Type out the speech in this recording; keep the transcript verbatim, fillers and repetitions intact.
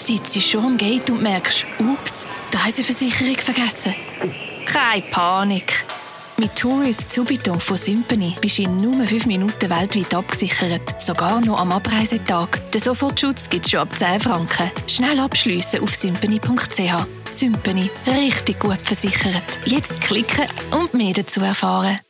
sitzt schon am Gate und merkst, ups, die Reiseversicherung vergessen. Keine Panik. Mit Tourist Subito von Sympany bist du in nur fünf Minuten weltweit abgesichert. Sogar noch am Abreisetag. Den Sofortschutz gibt es schon ab zehn Franken. Schnell abschliessen auf sympany punkt c h. Sympany. Richtig gut versichert. Jetzt klicken und mehr dazu erfahren.